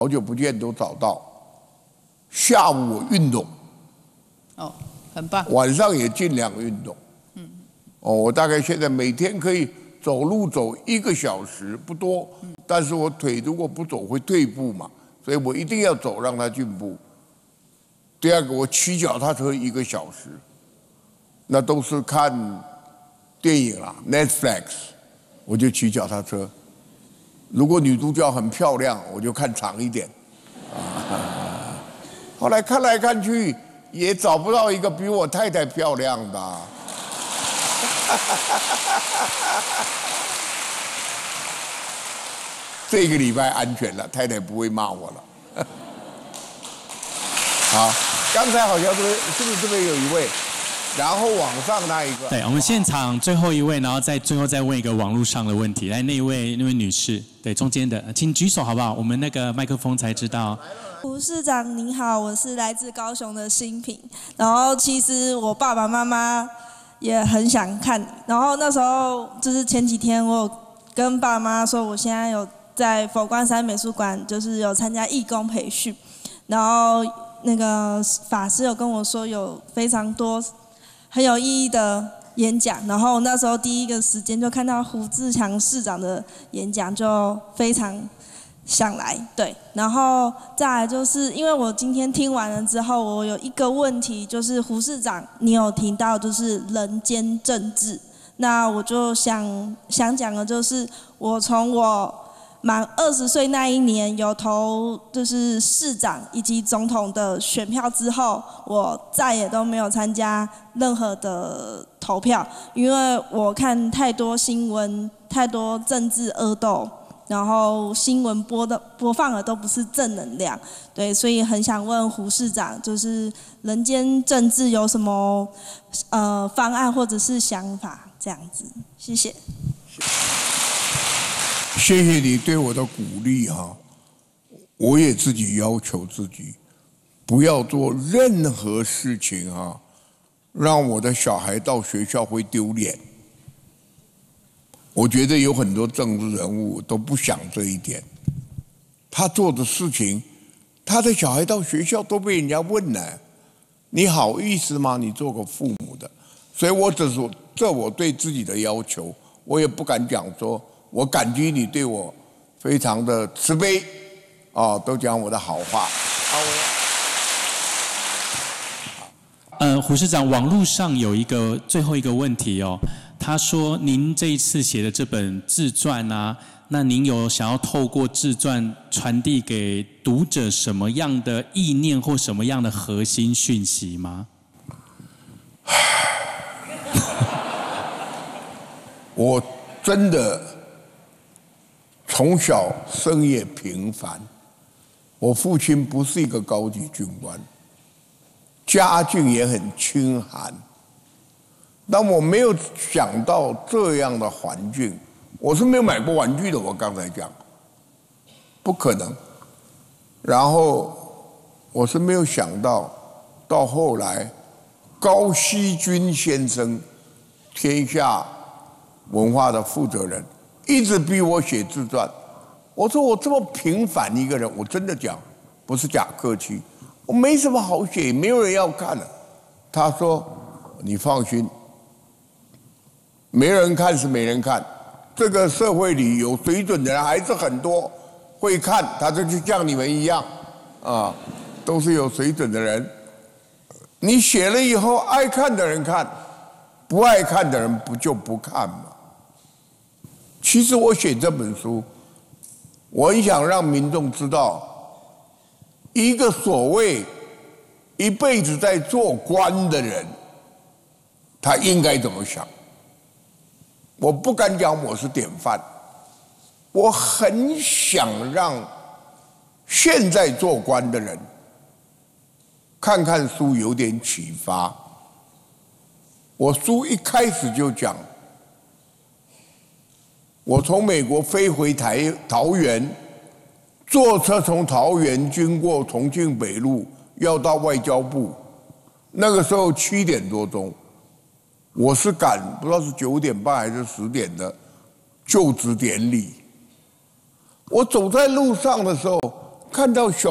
好久不见都找到。下午我运动， 哦，很棒。 晚上也尽量运动。我大概现在每天可以走路走1个小时，不多，但是我腿如果不走会退步嘛，所以我一定要走，让它进步。第二个，我骑脚踏车1个小时，那都是看电影啦 ，Netflix， 我就骑脚踏车。如果女主角很漂亮，我就看长一点。后来看来看去，也找不到一个比我太太漂亮的。这个礼拜安全了，太太不会骂我了。好，刚才好像是不是这边有一位，然后网上那一个。 对，我们现场最后一位，然后最后再问一个网络上的问题。来，那位女士，对，中间的，请举手好不好？我们那个麦克风才知道。 胡市长您好，我是来自高雄的新平。然后其实我爸爸妈妈也很想看，然后那时候就是前几天我有跟爸妈说，我现在有在佛光山美术馆，就是有参加义工培训，然后那个法师有跟我说有非常多很有意义的演讲，然后那时候第一个时间就看到胡志强市长的演讲，就非常想来。对，然后再来就是因为我今天听完了之后，我有一个问题，就是胡市长你有提到就是人间政治，那我就想讲的就是我从我满20岁那一年有投就是市长以及总统的选票之后，我再也都没有参加任何的投票，因为我看太多新闻，太多政治恶斗，然后新闻播放的都不是正能量，对，所以很想问胡市长，就是人间政治有什么方案或者是想法这样子，谢谢。 谢谢你对我的鼓励哈，我也自己要求自己，不要做任何事情哈，让我的小孩到学校会丢脸。我觉得有很多政治人物都不想这一点，他做的事情，他的小孩到学校都被人家问了，你好意思吗？你做个父母的，所以我只是这我对自己的要求，我也不敢讲说。我感激你对我非常的慈悲，都讲我的好话。 胡市长，网络上有最后一个问题哦，他说您这一次写的这本自传啊，那您有想要透过自传传递给读者什么样的意念或什么样的核心讯息吗？ 我真的。从小生也平凡，我父亲不是一个高级军官，家境也很清寒。但我没有想到这样的环境，我是没有买过玩具的。我刚才讲，不可能。然后我是没有想到，到后来高希军先生，天下文化的负责人。一直逼我写自传，我说我这么平凡一个人，我真的讲，不是假客气，我没什么好写，没有人要看了。他说：“你放心，没人看是没人看，这个社会里有水准的人还是很多，会看，他就像你们一样，都是有水准的人。你写了以后，爱看的人看，不爱看的人不看吗？”其实我写这本书，我很想让民众知道，一个所谓一辈子在做官的人，他应该怎么想。我不敢讲我是典范，我很想让现在做官的人看看书有点启发。我书一开始就讲。我从美国飞回桃园，坐车从桃园经过重庆北路，要到外交部。那个时候7点多钟，我是赶不知道是9点半还是10点的就职典礼。我走在路上的时候， 看到小